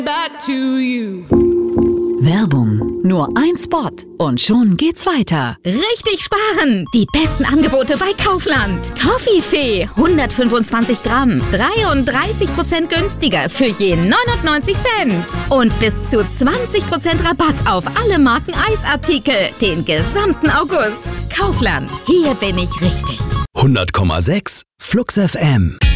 Back to you. Werbung. Nur ein Spot und schon geht's weiter. Richtig sparen! Die besten Angebote bei Kaufland. Toffifee 125 Gramm, 33% günstiger für je 99 Cent. Und bis zu 20% Rabatt auf alle Marken Eisartikel den gesamten August. Kaufland, hier bin ich richtig. 100,6 Flux FM.